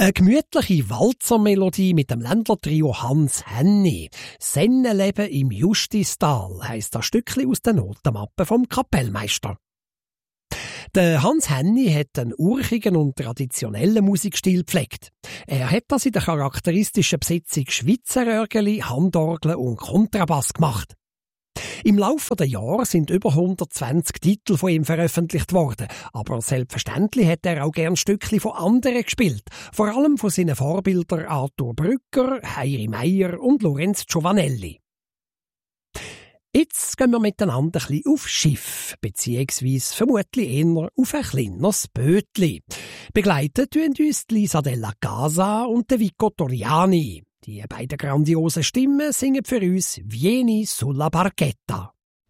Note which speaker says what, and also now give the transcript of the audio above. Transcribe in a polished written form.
Speaker 1: Eine gemütliche Walzermelodie mit dem Ländlertrio Hans Henny. «Sennenleben im Justistal» heisst das Stückchen aus der Notenmappe vom Kapellmeister. Der Hans Henny hat einen urchigen und traditionellen Musikstil gepflegt. Er hat das in der charakteristischen Besetzung Schweizer Örgeli, Handorgel und Kontrabass gemacht. Im Laufe der Jahre sind über 120 Titel von ihm veröffentlicht worden, aber selbstverständlich hat er auch gern Stückchen von anderen gespielt, vor allem von seinen Vorbildern Arthur Brücker, Heiri Meyer und Lorenz Giovanelli. Jetzt gehen wir miteinander ein bisschen auf Schiff, beziehungsweise vermutlich eher auf ein kleines Bötli. Begleitet tun uns Lisa della Casa und Vico Toriani. Die beiden grandiosen Stimmen singen für uns «Vieni sulla barchetta».